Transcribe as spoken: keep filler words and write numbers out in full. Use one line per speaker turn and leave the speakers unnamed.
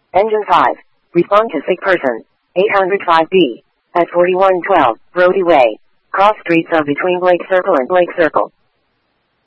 Engine five. Respond to sick person. eight hundred five B. At forty-one twelve, Brody Way. Cross streets of between Blake Circle and Blake Circle.